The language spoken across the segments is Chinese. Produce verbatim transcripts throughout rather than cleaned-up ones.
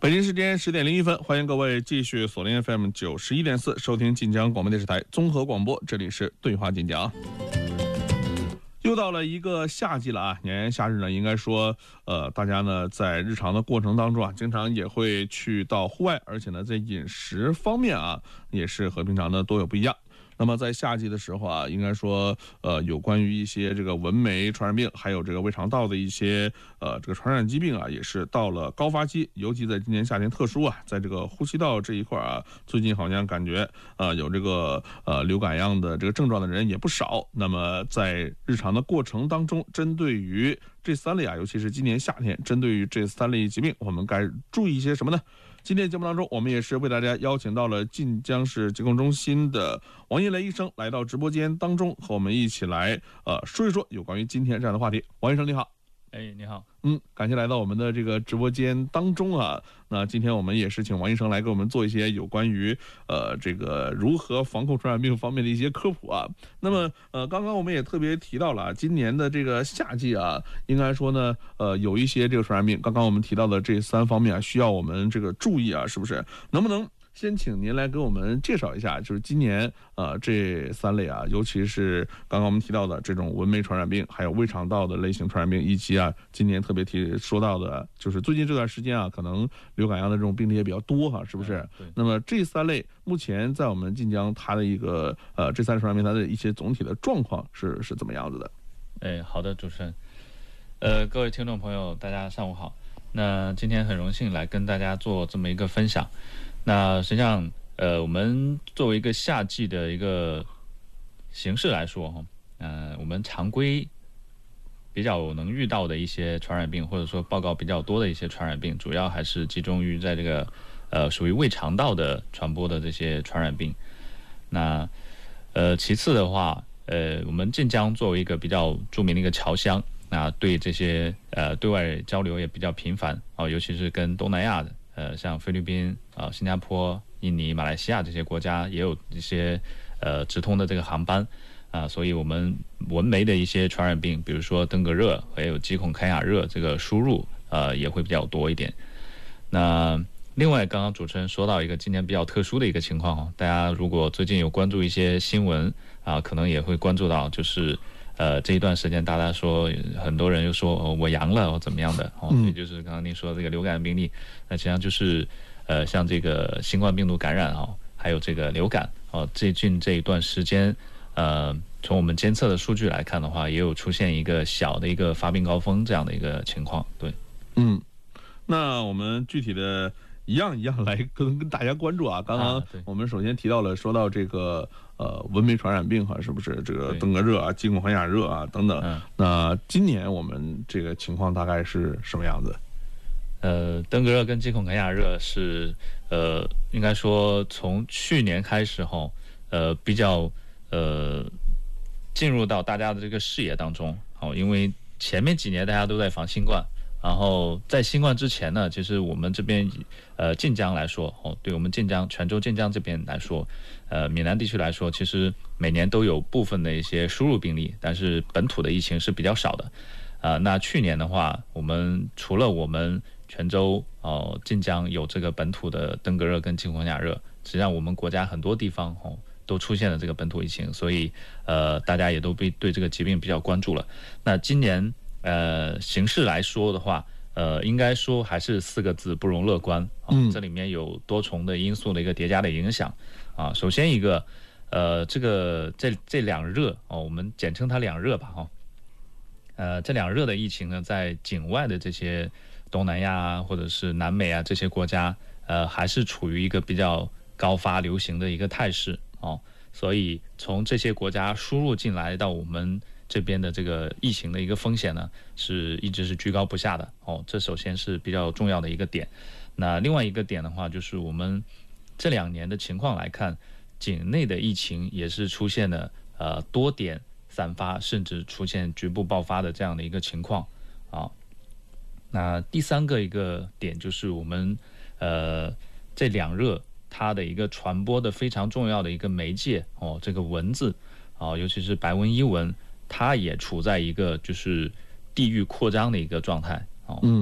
北京时间十点零一分，欢迎各位继续锁定 F M 九十一点四，收听晋江广播电视台综合广播，这里是对话晋江。又到了一个夏季了啊，炎炎夏日呢，应该说，呃，大家呢在日常的过程当中啊，经常也会去到户外，而且呢，在饮食方面啊，也是和平常的多有不一样。那么在夏季的时候啊，应该说，呃，有关于一些这个蚊媒传染病，还有这个胃肠道的一些呃这个传染疾病啊，也是到了高发期。尤其在今年夏天特殊啊，在这个呼吸道这一块啊，最近好像感觉呃有这个呃流感样的这个症状的人也不少。那么在日常的过程当中，针对于这三类啊，尤其是今年夏天，针对于这三类疾病，我们该注意一些什么呢？今天节目当中，我们也是为大家邀请到了晋江市疾控中心的王一雷医生来到直播间当中，和我们一起来呃说一说有关于今天这样的话题。王医生你好。 哎，你好， 嗯，感谢来到我们的这个直播间当中啊。那今天我们也是请王医生来给我们做一些有关于呃这个如何防控传染病方面的一些科普啊。那么呃，刚刚我们也特别提到了今年的这个夏季啊，应该说呢，呃，有一些这个传染病，刚刚我们提到的这三方面啊，需要我们这个注意啊，是不是？能不能先请您来给我们介绍一下，就是今年呃这三类啊，尤其是刚刚我们提到的这种蚊媒传染病，还有胃肠道的类型传染病，以及啊今年特别提说到的，就是最近这段时间啊，可能流感样的这种病例也比较多哈、啊，是不是？ 对。 那么这三类目前在我们晋江它的一个呃这三类传染病它的一些总体的状况是是怎么样子的？ 哎，好的，主持人，呃，各位听众朋友，大家上午好。那今天很荣幸来跟大家做这么一个分享。那实际上，呃，我们作为一个夏季的一个形式来说，哈，呃，我们常规比较能遇到的一些传染病，或者说报告比较多的一些传染病，主要还是集中于在这个呃属于胃肠道的传播的这些传染病。那呃，其次的话，呃，我们晋江作为一个比较著名的一个侨乡，那对这些呃对外交流也比较频繁啊、哦，尤其是跟东南亚的。呃，像菲律宾啊、呃、新加坡、印尼、马来西亚这些国家也有一些呃直通的这个航班啊、呃，所以我们蚊媒的一些传染病，比如说登革热还有肌孔坎亚热这个输入呃也会比较多一点。那另外，刚刚主持人说到一个今年比较特殊的一个情况，大家如果最近有关注一些新闻啊、呃，可能也会关注到，就是呃这一段时间大家说很多人又说、哦、我阳了或怎么样的哦，也就是刚刚您说的这个流感病例，那实际上就是呃像这个新冠病毒感染哦，还有这个流感哦，最近这一段时间呃从我们监测的数据来看的话，也有出现一个小的一个发病高峰这样的一个情况。对， 嗯，那我们具体的一样一样来跟跟大家关注啊。刚刚我们首先提到了，说到这个呃蚊媒传染病哈，是不是这个登革热啊、肌孔坎亚热啊等等、嗯？那今年我们这个情况大概是什么样子？ 呃，登革热跟肌孔坎亚热是呃，应该说从去年开始后，呃，比较呃进入到大家的这个视野当中。好、哦，因为前面几年大家都在防新冠。然后在新冠之前呢，其实我们这边呃晋江来说，哦，对我们晋江泉州晋江这边来说，呃闽南地区来说，其实每年都有部分的一些输入病例，但是本土的疫情是比较少的。啊、呃，那去年的话，我们除了我们泉州哦、呃、晋江有这个本土的登革热跟肌孔坎亚热，实际上我们国家很多地方哦都出现了这个本土疫情，所以呃大家也都被对这个疾病比较关注了。那今年呃，形势来说的话，呃，应该说还是四个字，不容乐观啊、嗯。这里面有多重的因素的一个叠加的影响啊。首先一个，呃，这个这这两热哦，我们简称它两热吧，哈。呃，这两热的疫情呢，在境外的这些东南亚啊，或者是南美啊这些国家，呃，还是处于一个比较高发流行的一个态势哦。所以从这些国家输入进来到我们这边的这个疫情的一个风险呢，是一直是居高不下的哦。这首先是比较重要的一个点。那另外一个点的话，就是我们这两年的情况来看，境内的疫情也是出现了呃多点散发，甚至出现局部爆发的这样的一个情况啊。那第三个一个点就是我们呃这两热它的一个传播的非常重要的一个媒介哦，这个蚊子啊，尤其是白纹伊蚊。它也处在一个就是地域扩张的一个状态哦。嗯，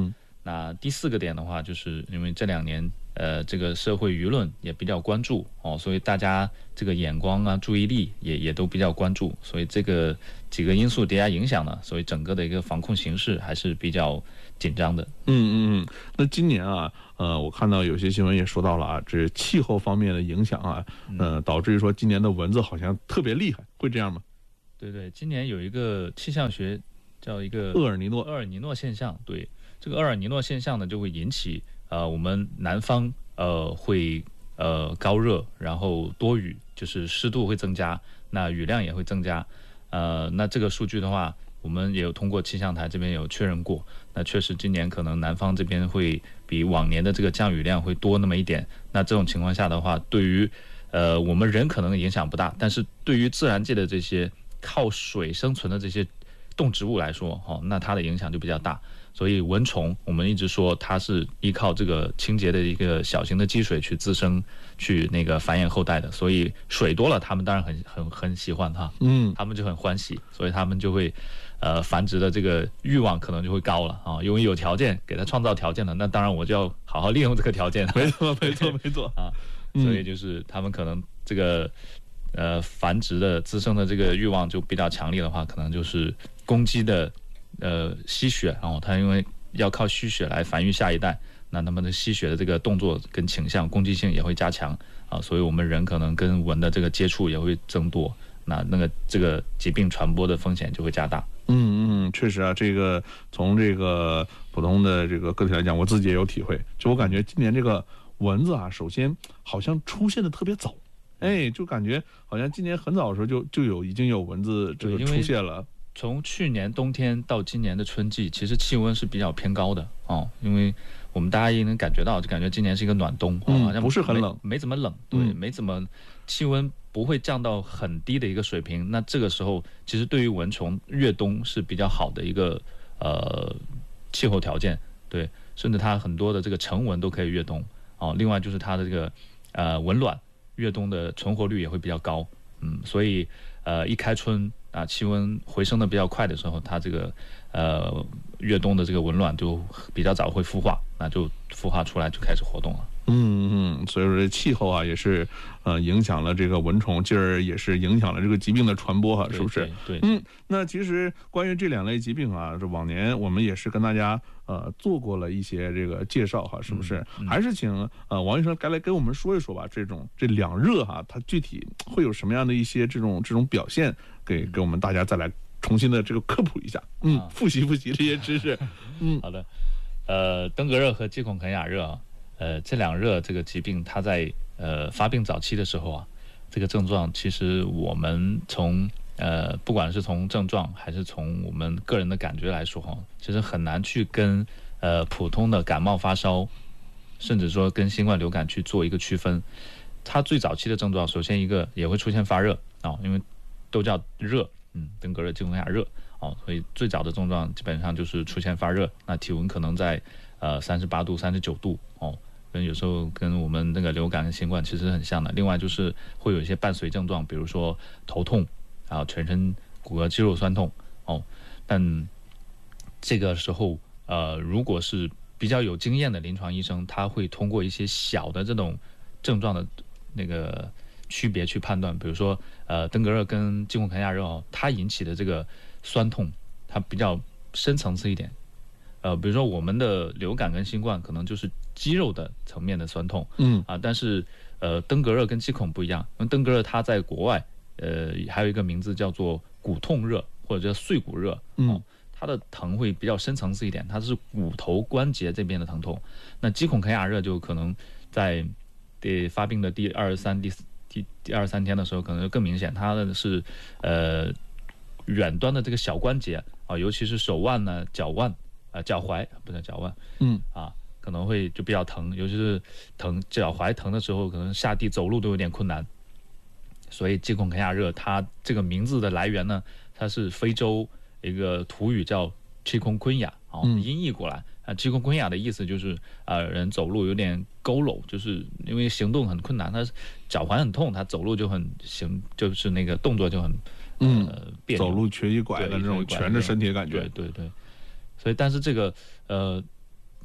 那第四个点的话，就是因为这两年呃这个社会舆论也比较关注哦，所以大家这个眼光啊、注意力也也都比较关注，所以这个几个因素叠加影响呢，所以整个的一个防控形势还是比较紧张的。 嗯嗯嗯。那今年啊，呃，我看到有些新闻也说到了啊，这气候方面的影响啊，呃，导致于说今年的蚊子好像特别厉害，会这样吗？ 对对，今年有一个气象学叫一个厄尔尼诺， 厄尔尼诺现象，对。这个厄尔尼诺现象呢，就会引起呃我们南方呃会呃高热，然后多雨，就是湿度会增加，那雨量也会增加。呃，那这个数据的话，我们也有通过气象台这边有确认过。那确实今年可能南方这边会比往年的这个降雨量会多那么一点。那这种情况下的话，对于呃我们人可能影响不大，但是对于自然界的这些靠水生存的这些动植物来说，哦，那它的影响就比较大。所以蚊虫，我们一直说它是依靠这个清洁的一个小型的积水去滋生、去那个繁衍后代的。所以水多了，它们当然很很很喜欢它，嗯，它们就很欢喜，所以它们就会，呃，繁殖的这个欲望可能就会高了啊。因为有条件给它创造条件了，那当然我就要好好利用这个条件。 没错，没错，没错啊。所以就是它们可能这个呃繁殖的滋生的这个欲望就比较强烈的话，可能就是攻击的。呃，吸血，然后它因为要靠吸血来繁育下一代，那它们的吸血的这个动作跟倾向攻击性也会加强啊，所以我们人可能跟蚊的这个接触也会增多，那那个这个疾病传播的风险就会加大。 嗯嗯，确实啊，这个从这个普通的这个个体来讲，我自己也有体会，就我感觉今年这个蚊子啊，首先好像出现的特别早，哎，就感觉好像今年很早的时候就就有已经有蚊子这个出现了。 从去年冬天到今年的春季，其实气温是比较偏高的哦，因为我们大家也能感觉到，就感觉今年是一个暖冬， 嗯， 好像不是很冷， 没怎么冷，对， 嗯、 没怎么气温不会降到很低的一个水平。那这个时候，其实对于蚊虫越冬是比较好的一个呃气候条件，对，甚至它很多的这个成蚊都可以越冬哦。另外就是它的这个呃蚊卵越冬的存活率也会比较高，嗯，所以呃一开春。啊，气温回升的比较快的时候，它这个呃越冬的这个蚊卵就比较早会孵化，那就孵化出来就开始活动了。 嗯嗯，所以说这气候啊也是呃影响了这个蚊虫，进而也是影响了这个疾病的传播哈，是不是？ 对。对嗯，那其实关于这两类疾病啊，这往年我们也是跟大家呃做过了一些这个介绍哈，是不是？嗯嗯、还是请呃王医生该来跟我们说一说吧，这种这两热哈，它具体会有什么样的一些这种这种表现，给给我们大家再来重新的这个科普一下，嗯，啊、复习复习这些知识。嗯， 好的。呃，登革热和肌孔肯亚热啊。呃，这两热这个疾病，它在呃发病早期的时候啊，这个症状其实我们从呃不管是从症状还是从我们个人的感觉来说哈，其实很难去跟呃普通的感冒发烧，甚至说跟新冠流感去做一个区分。它最早期的症状，首先一个也会出现发热啊、哦，因为都叫热，嗯，登革热、肌孔肯亚热哦，所以最早的症状基本上就是出现发热，那体温可能在呃三十八度、三十九度哦。跟有时候跟我们那个流感跟新冠其实很像的。另外就是会有一些伴随症状，比如说头痛啊，全身骨骼肌肉酸痛哦。但这个时候呃，如果是比较有经验的临床医生，他会通过一些小的这种症状的那个区别去判断，比如说呃登革热跟肌孔肯亚热哦，它引起的这个酸痛，它比较深层次一点。呃，比如说我们的流感跟新冠可能就是肌肉的层面的酸痛，嗯啊，但是呃登革热跟肌孔不一样，因为登革热它在国外呃还有一个名字叫做骨痛热或者叫碎骨热，嗯、哦，它的疼会比较深层次一点，它是骨头关节这边的疼痛。那肌孔肯亚热就可能在第发病的第二十三、第第第二十三天的时候，可能就更明显，它的是呃远端的这个小关节啊，尤其是手腕呢、脚腕。啊、呃，脚踝不是脚腕，嗯啊，可能会就比较疼，尤其是疼脚踝疼的时候，可能下地走路都有点困难。所以肌孔肯亚热，它这个名字的来源呢，它是非洲一个土语叫 chikungunya 啊、哦，音译过来啊 ，chikungunya 的意思就是啊、呃，人走路有点佝偻，就是因为行动很困难，他脚踝很痛，他走路就很行，就是那个动作就很嗯、呃、别扭，走路瘸一拐的那种蜷着身体的感觉， 对对对。所以，但是这个呃，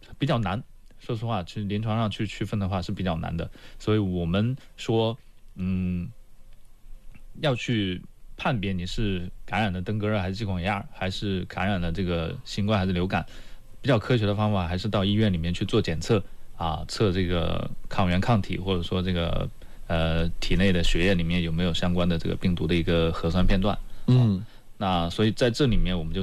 比较难。说实话，去临床上去区分的话是比较难的。所以我们说，嗯，要去判别你是感染的登革热还是鸡孔眼亚，还是感染了这个新冠还是流感，比较科学的方法还是到医院里面去做检测啊，测这个抗原抗体，或者说这个呃体内的血液里面有没有相关的这个病毒的一个核酸片段。 嗯， 那所以在这里面我们就